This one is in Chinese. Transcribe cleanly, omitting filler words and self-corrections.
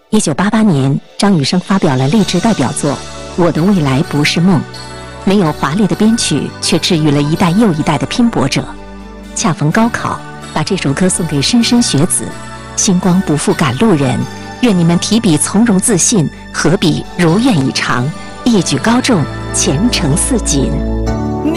1988年，张雨生发表了励志代表作《我的未来不是梦》，没有华丽的编曲，却治愈了一代又一代的拼搏者。恰逢高考，把这首歌送给莘莘学子。星光不负赶路人，愿你们提笔从容自信，合笔如愿以偿，一举高中，前程似锦。